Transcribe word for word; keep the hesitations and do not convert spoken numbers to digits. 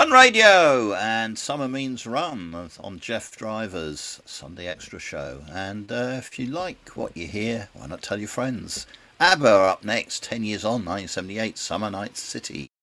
Run Radio and Summer Means Run on Jeff Driver's Sunday Extra show. And uh, if you like what you hear, why not tell your friends? ABBA are up next, ten years on, nineteen seventy-eight, Summer Night City.